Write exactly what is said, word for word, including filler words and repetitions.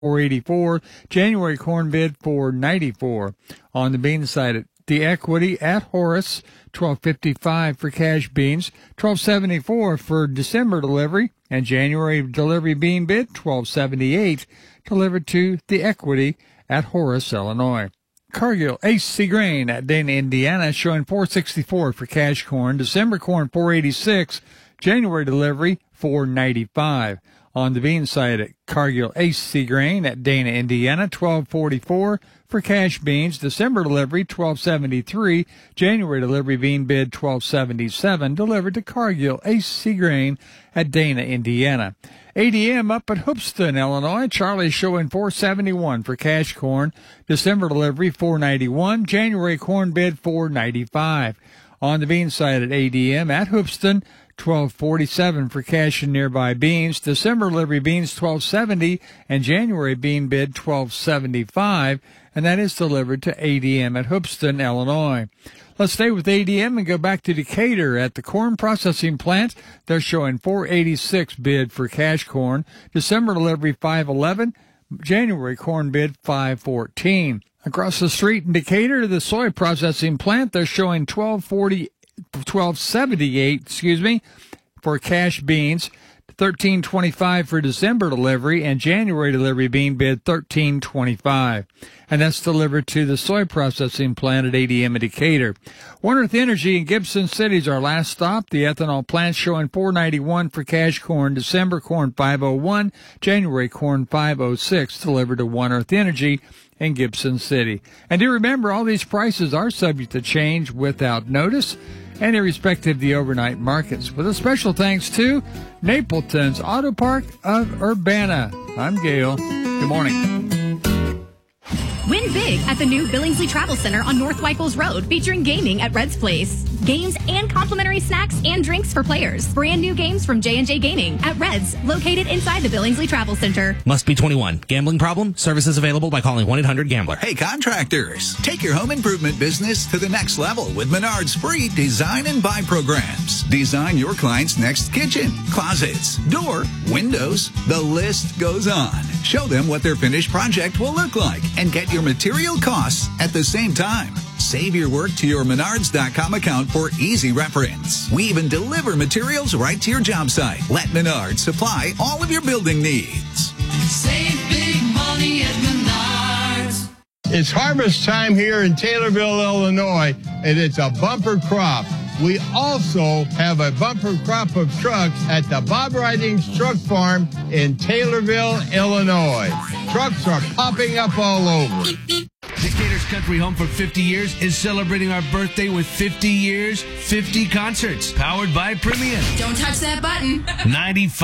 four eighty-four. January corn bid four ninety-four. On the bean side, at the equity at Horace, twelve fifty-five for cash beans, twelve seventy-four for December delivery, and January delivery bean bid twelve seventy-eight delivered to the equity at Horace, Illinois. Cargill H C Grain at Dana, Indiana, showing four sixty-four for cash corn, December corn four eighty-six, January delivery four ninety-five. On the bean side at Cargill H C Grain at Dana, Indiana, twelve forty-four for cash beans, December delivery twelve seventy-three, January delivery bean bid twelve seventy-seven, delivered to Cargill H C Grain at Dana, Indiana. A D M up at Hoopeston, Illinois, Charlie showing four seventy-one for cash corn, December delivery four ninety-one, January corn bid four ninety-five. On the bean side at A D M at Hoopeston, twelve forty-seven for cash and nearby beans, December delivery beans twelve seventy, and January bean bid twelve seventy-five, and that is delivered to A D M at Hoopeston, Illinois. Let's stay with A D M and go back to Decatur at the corn processing plant. They're showing four eighty-six bid for cash corn, December delivery five eleven, January corn bid five fourteen. Across the street in Decatur, the soy processing plant, they're showing twelve forty, twelve seventy-eight, excuse me, for cash beans, thirteen twenty-five for December delivery, and January delivery bean bid thirteen twenty-five. And that's delivered to the soy processing plant at A D M in Decatur. One Earth Energy in Gibson City is our last stop. The ethanol plant showing four ninety-one for cash corn, December corn five oh one, January corn five oh six, delivered to One Earth Energy in Gibson City. And do remember, all these prices are subject to change without notice and irrespective of the overnight markets. With a special thanks to Napleton's Auto Park of Urbana. I'm Gail. Good morning. Win big at the new Billingsley Travel Center on North Weichels Road, featuring gaming at Red's Place. Games and complimentary snacks and drinks for players. Brand new games from J and J Gaming at Red's, located inside the Billingsley Travel Center. Must be twenty-one. Gambling problem? Services available by calling one eight hundred gambler. Hey, contractors, take your home improvement business to the next level with Menard's free design and buy programs. Design your client's next kitchen, closets, door, windows. The list goes on. Show them what their finished project will look like and get your material costs at the same time. Save your work to your Menards dot com account for easy reference. We even deliver materials right to your job site. Let Menards supply all of your building needs. Save big money at Menards. It's harvest time here in Taylorville, Illinois, and it's a bumper crop. We also have a bumper crop of trucks at the Bob Ridings Truck Farm in Taylorville, Illinois. Trucks are popping up all over. Decatur's Country Home for fifty years is celebrating our birthday with fifty years, fifty concerts, powered by Premium. Don't touch that button. ninety-five